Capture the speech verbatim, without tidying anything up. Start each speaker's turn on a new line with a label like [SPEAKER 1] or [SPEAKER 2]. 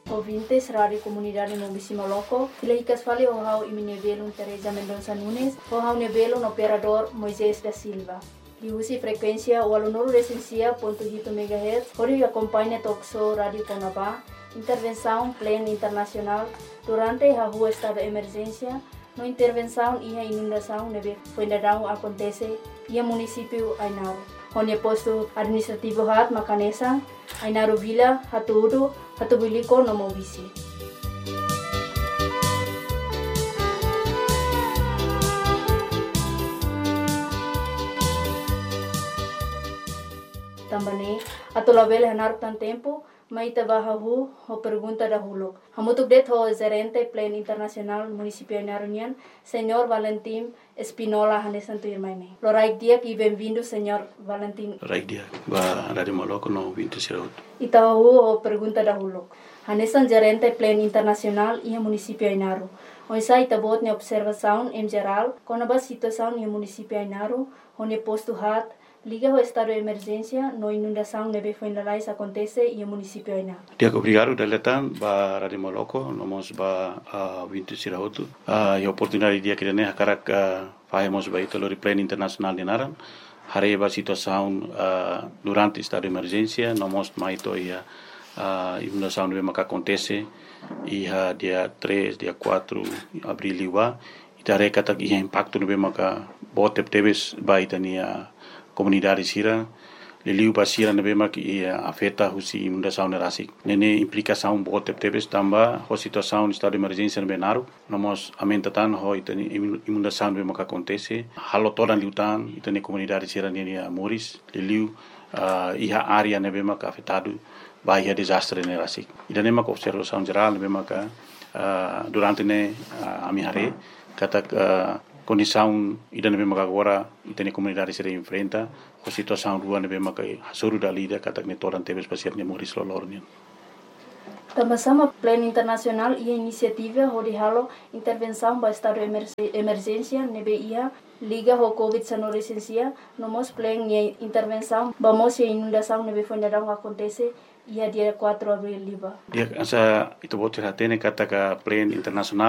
[SPEAKER 1] ouvintes, Rádio Comunidade Mobisimo Loco. Filhicas fale o hau iminebelo Teresa Mendonça Nunes, o hau nebelo no operador Moisés da Silva. Diusi frequência o aluno recensia ponto oito megahertz, onde acompanha Toxo Rádio Conabá, intervenção plena internacional durante a rua estado de emergência, no intervenção e a inundação neve fuendadão acontece e a município Ainaro. Onde posto administrativo hat Macanesa, Ainaro Vila, Hatuudu, Hatubuliko no Mobisi. Também, atolabele hanar tan tempo, maita bahahu ho pergunta dahulu. Hamutuk det ho gerente plan internacional municipio Narunian, senhor Valentim Espinola Hanesan Tuirmaine. Loraik dia e bem-vindo, senhor Valentim.
[SPEAKER 2] Loraik dia, ba Rádio Moloco no vinte Siraut.
[SPEAKER 1] Itahu ho pergunta dahulu. Hanesan gerente plan internacional e municipio Inaru. Oisa itabot ne observação em geral, com a situação no municipio Inaru, onde posto hat liga o estado de emergência, no inundação neve fuendalais acontece e o município ainda.
[SPEAKER 2] Dia obrigado deletan ba Rádio Moloco, nomos ba uh, vinte Siraut. A uh, oportunidade dia que ne hakarak uh, fazemos ba italo plan internacional de Naran. Hare ba situação uh, durante estado de emergência, nomos maito ia a uh, inundação neve maka acontece e uh, dia três, dia quatro abril liwa. Itare kata ia impacto neve maka botep teves ba itania comunidade sira liliu basira nebema que afeta husi inundação nerasik nene implicação bote tebes tamba ho situação estado de emergência no Benaru nomos amentatan ho itani inundação nebema que acontece halo todan liutan itani comunidade sira nene Moris liliu uh, iha área nebema que afetado vai ia desastre nerasik idanema ko observação geral nebema que uh, durante ne uh, amihare kata uh, condição ida nebe maka agora itene comunidade se enfrenta a situação rua nebe maka hasuru da lida kata ne toran tebes pasiat ne Moris lolornian.
[SPEAKER 1] Também plano internacional e iniciativa onde halo intervenção para estado de emergência nebe ia liga ho covid dezenove licencia nomos plan e intervenção vamos e inundação nebe fuendadão acontece ia dia quatro de abril liba.
[SPEAKER 2] Dia asa itu bote hatene kata ka plan internacional